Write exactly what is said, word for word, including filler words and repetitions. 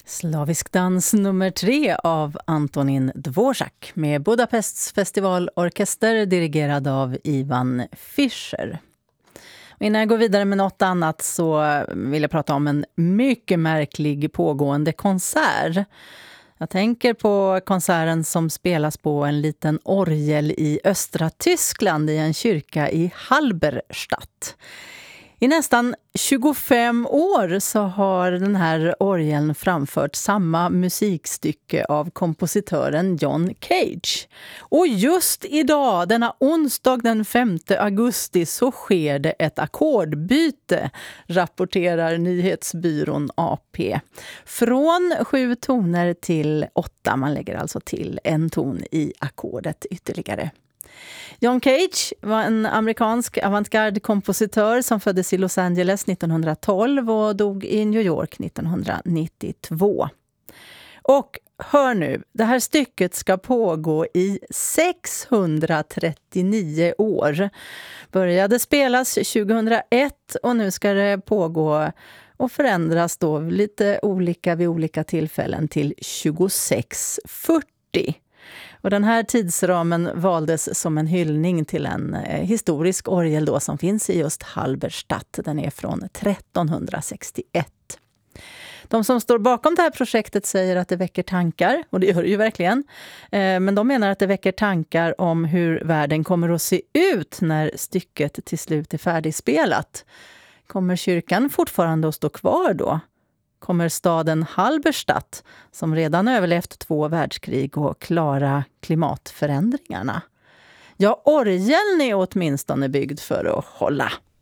Slavisk dans nummer tre av Antonin Dvorak med Budapests festivalorkester dirigerad av Ivan Fischer. Innan jag går vidare med något annat så vill jag prata om en mycket märklig pågående konsert. Jag tänker på konserten som spelas på en liten orgel i östra Tyskland i en kyrka i Halberstadt. I nästan tjugofem år så har den här orgeln framfört samma musikstycke av kompositören John Cage. Och just idag, denna onsdag den femte augusti, så sker det ett ackordbyte, rapporterar nyhetsbyrån A P. Från sju toner till åtta, man lägger alltså till en ton i ackordet ytterligare. John Cage var en amerikansk avantgarde-kompositör som föddes i Los Angeles nittonhundratolv och dog i New York nittonhundranittiotvå. Och hör nu, det här stycket ska pågå i sexhundratrettionio år. Började spelas tjugohundraett och nu ska det pågå och förändras då lite olika vid olika tillfällen till tjugosex fyrtio. Och den här tidsramen valdes som en hyllning till en eh, historisk orgel då som finns i just Halberstadt. Den är från trettonhundrasextioett. De som står bakom det här projektet säger att det väcker tankar, och det gör det ju verkligen. Eh, men de menar att det väcker tankar om hur världen kommer att se ut när stycket till slut är färdigspelat. Kommer kyrkan fortfarande att stå kvar då? Kommer staden Halberstadt, som redan överlevt två världskrig, och klara klimatförändringarna? Ja, orgeln är åtminstone byggd för att hålla.